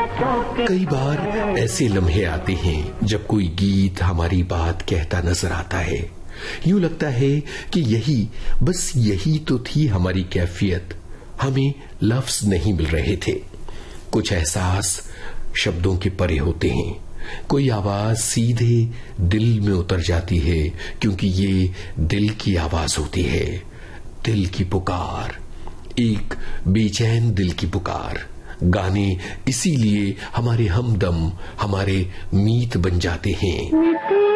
कई बार ऐसे लम्हे आते हैं जब कोई गीत हमारी बात कहता नजर आता है। यूं लगता है कि बस यही तो थी हमारी कैफियत, हमें लफ्ज नहीं मिल रहे थे। कुछ एहसास शब्दों के परे होते हैं, कोई आवाज सीधे दिल में उतर जाती है, क्योंकि ये दिल की आवाज होती है, दिल की पुकार, एक बेचैन दिल की पुकार। गाने इसीलिए हमारे हमदम, हमारे मीत बन जाते हैं।